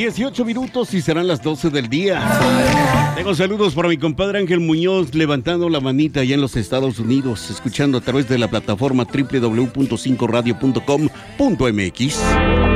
18 minutos y serán las 12 del día. Tengo saludos para mi compadre Ángel Muñoz, levantando la manita allá en los Estados Unidos, escuchando a través de la plataforma www.5radio.com.mx.